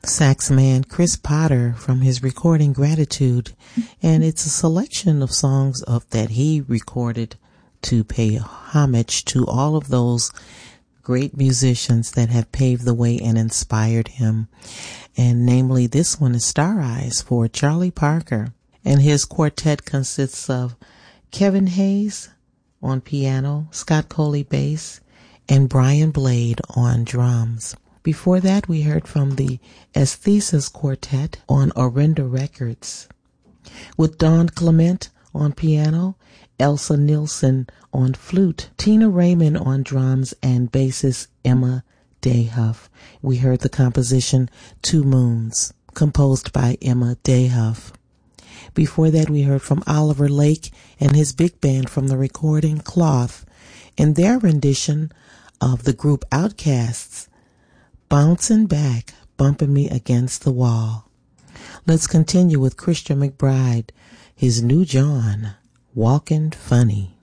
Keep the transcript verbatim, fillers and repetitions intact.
sax man Chris Potter from his recording Gratitude, and it's a selection of songs of that he recorded to pay homage to all of those great musicians that have paved the way and inspired him. And namely, this one is Star Eyes for Charlie Parker, and his quartet consists of Kevin Hayes on piano, Scott Coley bass, and Brian Blade on drums. Before that, we heard from the Aesthesis Quartet on Orinda Records, with Don Clement on piano, Elsa Nilsson on flute, Tina Raymond on drums, and bassist Emma Dayhuff. We heard the composition Two Moons, composed by Emma Dayhuff. Before that, we heard from Oliver Lake and his big band from the recording Cloth in their rendition of the group Outcasts' Bouncing Back, Bumping Me Against the Wall. Let's continue with Christian McBride, his new John, Walkin' Funny.